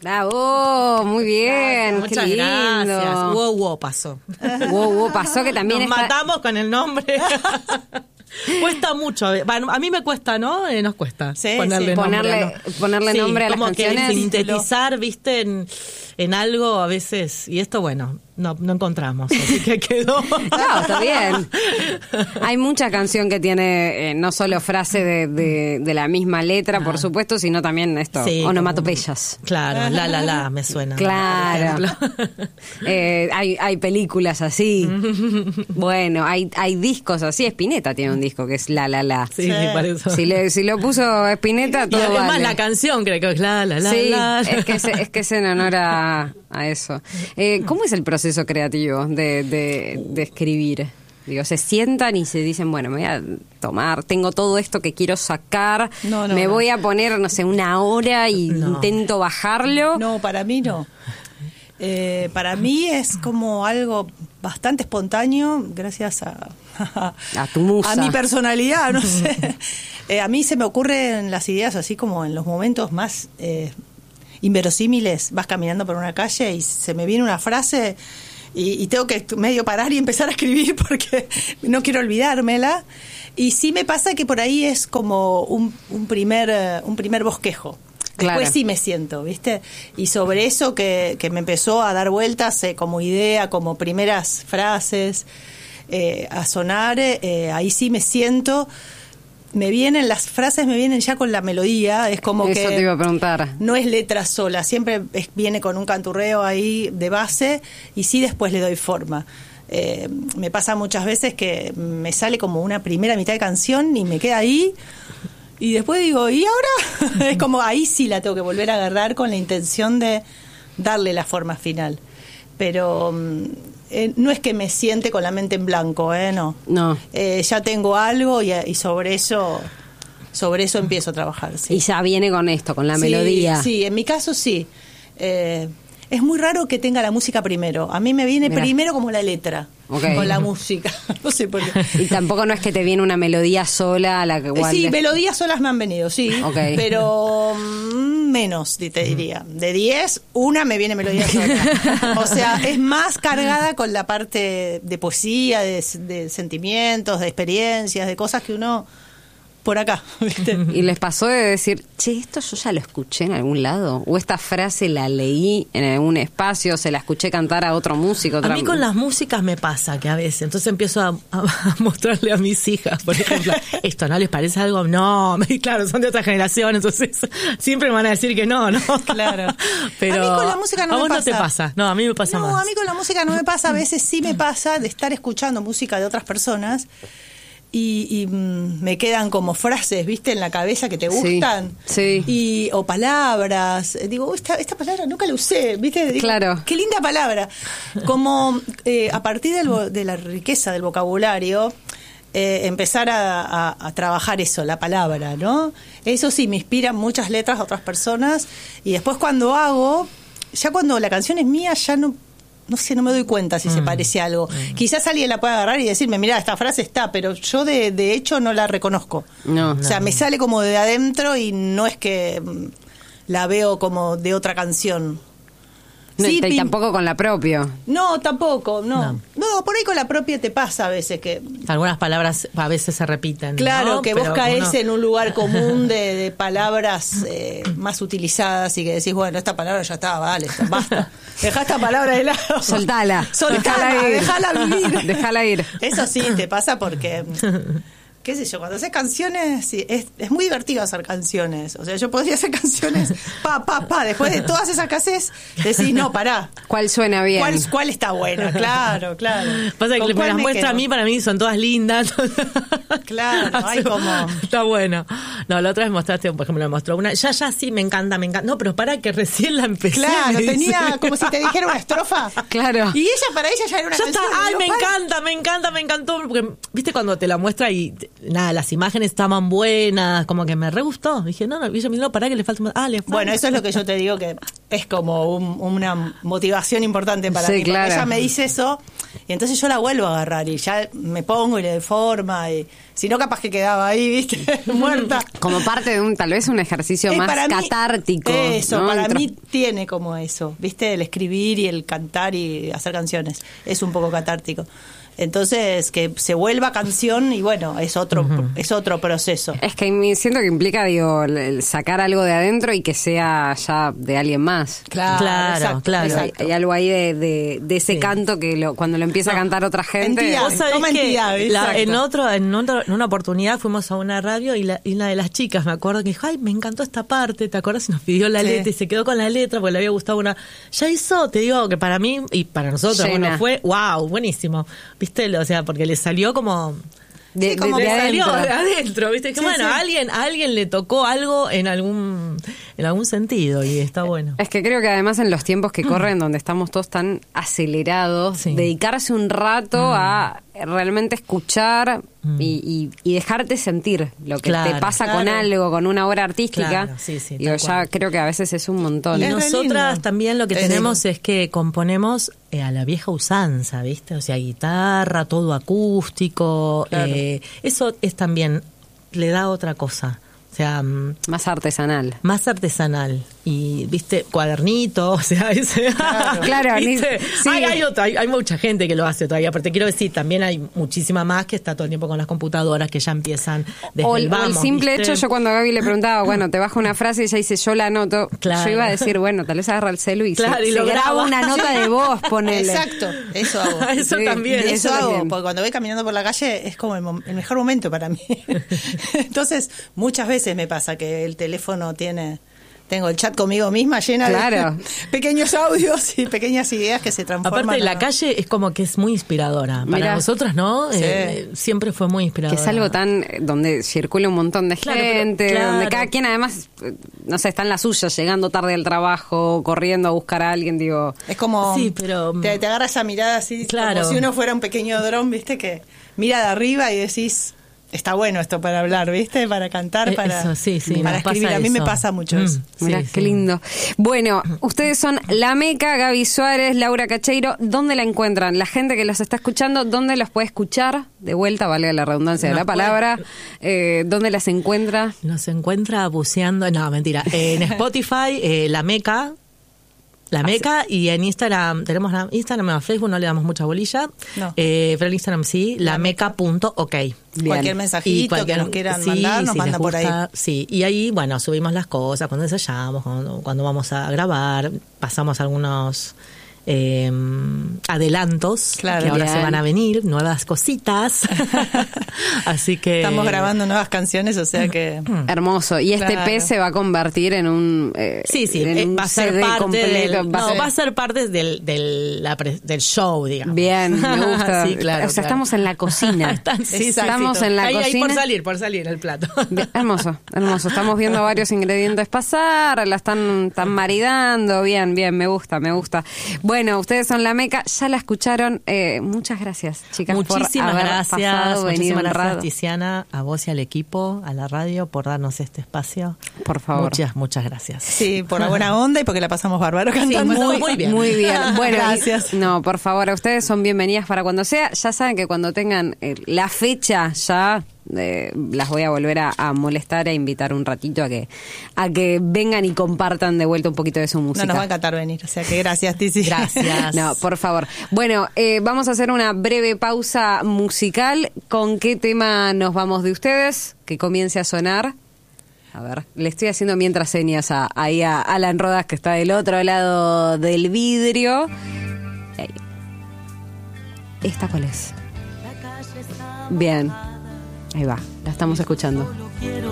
Bravo, muy bien. Muchas qué lindo. gracias. Wow, pasó. Wow, pasó que también Nos matamos con el nombre. Cuesta mucho. Bueno, a mí me cuesta, ¿no? Nos cuesta ponerle nombre a las como canciones. Que sintetizar, viste, en algo a veces. Y esto, bueno, no encontramos. Así que quedó. No, está bien. Hay mucha canción que tiene no solo frase de la misma letra, por supuesto, sino también esto, onomatopeyas. Claro, la, me suena. Claro. Hay películas así. Bueno, hay discos así. Spinetta tiene un disco que es La. Sí, por eso. Si lo puso Spinetta, todo además vale. la canción creo que es La. Sí, la. es que es en honor a eso. ¿Cómo es el proceso creativo de escribir? Digo, se sientan y se dicen, bueno, me voy a tomar, tengo todo esto que quiero sacar, voy a poner, no sé, una hora y intento bajarlo. No, para mí no. Para mí es como algo bastante espontáneo, gracias a tu musa. A mi personalidad, no sé. A mí se me ocurren las ideas así como en los momentos más inverosímiles. Vas caminando por una calle y se me viene una frase y tengo que medio parar y empezar a escribir porque no quiero olvidármela. Y sí me pasa que por ahí es como un primer bosquejo. Claro. Después sí me siento, ¿viste? Y sobre eso que me empezó a dar vueltas como idea, como primeras frases a sonar, ahí sí me siento. Las frases me vienen ya con la melodía, es como eso que te iba a preguntar. No es letra sola, siempre viene con un canturreo ahí de base y sí después le doy forma. Me pasa muchas veces que me sale como una primera mitad de canción y me queda ahí y después digo, ¿y ahora? Es como ahí sí la tengo que volver a agarrar con la intención de darle la forma final. Pero no es que me siente con la mente en blanco, no. Ya tengo algo y sobre eso empiezo a trabajar. Sí. Y ya viene con esto, con la melodía. Sí, en mi caso sí. Es muy raro que tenga la música primero. A mí me viene primero como la letra, con la música. No sé por qué. Y tampoco no es que te viene una melodía sola a la que igual. Sí, melodías solas me han venido, sí. Pero menos, te diría. De 10, una me viene melodía sola. O sea, es más cargada con la parte de poesía, de sentimientos, de experiencias, de cosas que uno por acá, ¿viste? ¿Y les pasó de decir, che, esto yo ya lo escuché en algún lado? ¿O esta frase la leí en algún espacio, se la escuché cantar a otro músico? A mí con las músicas me pasa que a veces, entonces empiezo a mostrarle a mis hijas, por ejemplo, ¿esto no les parece algo? No, claro, son de otra generación, entonces siempre me van a decir que no. Claro. Pero a mí con la música no me pasa. ¿A vos no te pasa? No, a mí me pasa más. No, a mí con la música no me pasa, a veces sí me pasa de estar escuchando música de otras personas y me quedan como frases, ¿viste? En la cabeza que te gustan. Sí. O palabras. Digo, esta palabra nunca la usé, ¿viste? Digo, claro. Qué linda palabra. Como a partir de la riqueza del vocabulario, empezar a trabajar eso, la palabra, ¿no? Eso sí, me inspiran muchas letras de otras personas. Y después cuando ya cuando la canción es mía, ya no sé, no me doy cuenta si se parece a algo. Quizás alguien la pueda agarrar y decirme, mirá, esta frase está, pero yo de hecho no la reconozco. O sea, me sale como de adentro y no es que la veo como de otra canción. No, sí, y tampoco con la propia. No, tampoco, no, por ahí con la propia te pasa a veces que algunas palabras a veces se repiten. Claro, ¿no? que pero vos caes en un lugar común de palabras más utilizadas y que decís, bueno, esta palabra ya está, vale, basta. Dejá esta palabra de lado. Soltala, déjala vivir. Déjala ir. Eso sí, te pasa porque qué sé yo, cuando haces canciones, sí, es muy divertido hacer canciones. O sea, yo podría hacer canciones, después de todas esas que haces, decís, no, pará. ¿Cuál suena bien? ¿Cuál está buena? Claro. Pasa que me las muestra a mí, para mí son todas lindas. Claro, hay como... Está bueno. No, la otra vez mostraste, por ejemplo, me mostró una, ya sí, me encanta. No, pero para que recién la empecé. Claro, tenía como si te dijera una estrofa. Claro. Y para ella ya era una canción. Ay, me encantó. Porque, viste, cuando te la muestra y nada, las imágenes estaban buenas, como que me re gustó. Dije, no, y yo me digo, pará que le falta más. Le falta. Bueno, eso es lo que yo te digo, que es como una motivación importante para mí. Claro. Porque ella me dice eso, y Y entonces yo la vuelvo a agarrar y ya me pongo y le doy forma. Y si no, capaz que quedaba ahí, ¿viste? Muerta. Como parte de tal vez un ejercicio más catártico. Eso, ¿no? para mí tiene como eso, ¿viste? El escribir y el cantar y hacer canciones. Es un poco catártico. Entonces, que se vuelva canción y bueno, es otro proceso. Es que siento que implica, digo, el sacar algo de adentro y que sea ya de alguien más. Claro. Hay algo ahí de ese canto que cuando lo empieza a cantar otra gente. Entidad, vos sabés que en una oportunidad fuimos a una radio y una de las chicas, me acuerdo que dijo, ay, me encantó esta parte, ¿te acuerdas? Y nos pidió la letra y se quedó con la letra porque le había gustado una. Ya hizo, te digo, que para mí y para nosotros, bueno, fue, wow, buenísimo. ¿Viste? O sea, porque le salió como... como le de salió adentro. de adentro, ¿viste? Que bueno, a alguien le tocó algo en algún sentido y está bueno. Es que creo que además en los tiempos que corren, donde estamos todos tan acelerados, dedicarse un rato a realmente escuchar y dejarte sentir lo que te pasa con algo, con una obra artística. Digo, ya creo que a veces es un montón. Y nosotras también lo que tenemos es que componemos a la vieja usanza, ¿viste? O sea, guitarra, todo acústico. Eso es también, le da otra cosa. O sea, más artesanal. Más artesanal. Y, viste, cuadernito, o sea, ese... Claro, ¿viste? Sí. Hay mucha gente que lo hace todavía, pero te quiero decir, también hay muchísima más que está todo el tiempo con las computadoras que ya empiezan desde el simple ¿viste? hecho, yo cuando a Gaby le preguntaba, bueno, te baja una frase y ella dice, yo la anoto. Yo iba a decir, bueno, tal vez agarra el celu y se graba una nota de voz, ponele. Exacto, eso hago. Eso también. Eso hago, porque cuando voy caminando por la calle es como el mejor momento para mí. Entonces, muchas veces me pasa que el teléfono tengo el chat conmigo misma llena de pequeños audios y pequeñas ideas que se transforman. Aparte, la calle es como que es muy inspiradora. Para nosotras, ¿no? Sí. Siempre fue muy inspiradora. Que es algo donde circula un montón de gente, donde cada quien además, no sé, está en la suya, llegando tarde al trabajo, corriendo a buscar a alguien, digo. Es como, pero te agarra esa mirada así, como si uno fuera un pequeño dron, ¿viste? Que mira de arriba y decís... Está bueno esto para hablar, ¿viste? Para cantar, para escribir. A mí me pasa mucho eso. Mirá, qué lindo. Bueno, ustedes son La Meca, Gaby Suárez, Laura Cacheiro. ¿Dónde la encuentran? La gente que los está escuchando, ¿dónde los puede escuchar? De vuelta, valga la redundancia de la palabra. ¿Dónde las encuentra? Nos encuentra buceando... No, mentira. En Spotify, La Meca... La Meca, y en Instagram, tenemos Instagram, a Facebook no le damos mucha bolilla, pero en Instagram sí, lameca.ok. Cualquier mensajito que nos quieran mandar, nos manda por ahí. Sí, y ahí, bueno, subimos las cosas, cuando ensayamos, cuando vamos a grabar, pasamos algunos... adelantos que ahora se van a venir, nuevas cositas. Así que estamos grabando nuevas canciones, o sea que hermoso. Y este EP se va a convertir en un va a ser parte completo, va a ser parte del show, digamos. Bien, me gusta. Sí, claro, o sea, estamos en la cocina. Estamos en la cocina. Ahí por salir el plato. Bien, hermoso. Estamos viendo varios ingredientes pasar, la están maridando. Bien, me gusta. Bueno, ustedes son La Meca, ya la escucharon. Muchas gracias, chicas, muchísimas gracias, muchísimas gracias, Tiziana, a vos y al equipo, a la radio, por darnos este espacio. Por favor. Muchas gracias. Sí, por la buena onda y porque la pasamos bárbaro cantando. Sí, muy bien. Muy bien. Bueno, gracias. No, por favor, a ustedes son bienvenidas para cuando sea. Ya saben que cuando tengan la fecha ya... las voy a volver a molestar, a invitar un ratito a que vengan y compartan de vuelta un poquito de su música. No nos va a encantar venir, o sea que gracias, Tizi. Gracias. No, por favor. Bueno, vamos a hacer una breve pausa musical. ¿Con qué tema nos vamos de ustedes? Que comience a sonar. A ver, le estoy haciendo mientras señas ahí a Alan Rodas, que está del otro lado del vidrio. ¿Esta cuál es? Bien. Ahí va, la estamos escuchando.